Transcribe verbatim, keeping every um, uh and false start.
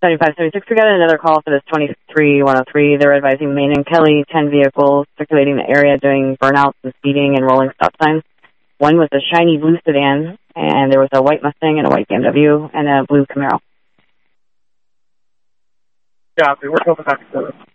seventy-five seventy-six, we got another call for this twenty-three one oh three. They're advising Main and Kelly, ten vehicles circulating the area doing burnouts and speeding and rolling stop signs. One was a shiny blue sedan, and there was a white Mustang and a white B M W and a blue Camaro. Yeah, we're going back to service.